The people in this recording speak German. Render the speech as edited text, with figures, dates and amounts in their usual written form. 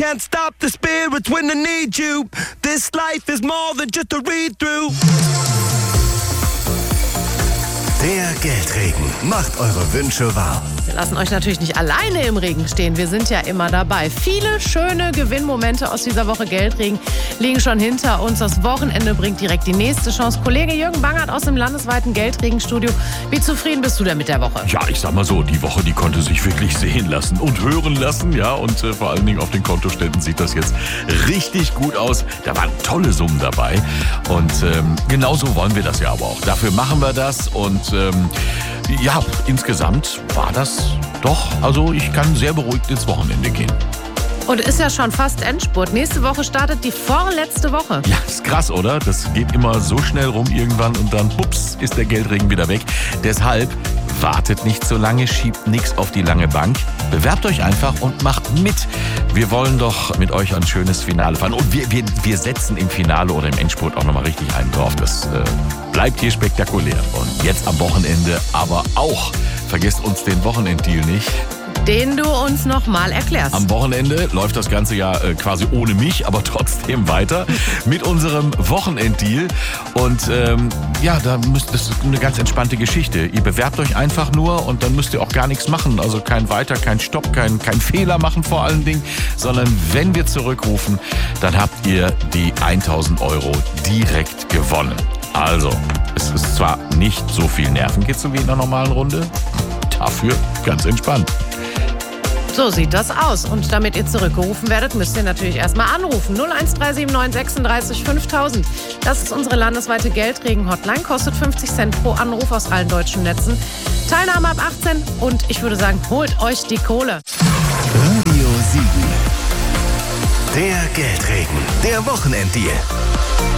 can't stop the spirits when I need you. This life is more than just a read-through. Der Geldregen macht eure Wünsche wahr. Wir lassen euch natürlich nicht alleine im Regen stehen. Wir sind ja immer dabei. Viele schöne Gewinnmomente aus dieser Woche Geldregen liegen schon hinter uns. Das Wochenende bringt direkt die nächste Chance. Kollege Jürgen Bangert aus dem landesweiten Geldregenstudio. Wie zufrieden bist du denn mit der Woche? Ja, ich sag mal so, die Woche, die konnte sich wirklich sehen lassen und hören lassen. Ja, und vor allen Dingen auf den Kontoständen sieht das jetzt richtig gut aus. Da waren tolle Summen dabei. Und genauso wollen wir das ja aber auch. Dafür machen wir das. Und ja, insgesamt war das doch, also ich kann sehr beruhigt ins Wochenende gehen. Und ist ja schon fast Endspurt. Nächste Woche startet die vorletzte Woche. Ja, ist krass, oder? Das geht immer so schnell rum irgendwann und dann, bups, ist der Geldregen wieder weg. Deshalb wartet nicht so lange, schiebt nichts auf die lange Bank. Bewerbt euch einfach und macht mit. Wir wollen doch mit euch ein schönes Finale fahren. Und wir setzen im Finale oder im Endspurt auch nochmal richtig einen drauf. Das bleibt hier spektakulär. Und jetzt am Wochenende aber auch. Vergesst uns den Wochenenddeal nicht. Den du uns nochmal erklärst. Am Wochenende läuft das Ganze ja quasi ohne mich, aber trotzdem weiter mit unserem Wochenenddeal. Und ja, das ist eine ganz entspannte Geschichte. Ihr bewerbt euch einfach nur und dann müsst ihr auch gar nichts machen. Also kein Weiter, kein Stopp, kein Fehler machen vor allen Dingen. Sondern wenn wir zurückrufen, dann habt ihr die 1.000 Euro direkt gewonnen. Also, es ist zwar nicht so viel Nervenkitzel wie in einer normalen Runde, dafür ganz entspannt. So sieht das aus. Und damit ihr zurückgerufen werdet, müsst ihr natürlich erstmal anrufen. 01379 36 5000. Das ist unsere landesweite Geldregen-Hotline. Kostet 50 Cent pro Anruf aus allen deutschen Netzen. Teilnahme ab 18. Und ich würde sagen, holt euch die Kohle. Radio 7. Der Geldregen. Der Wochenenddeal.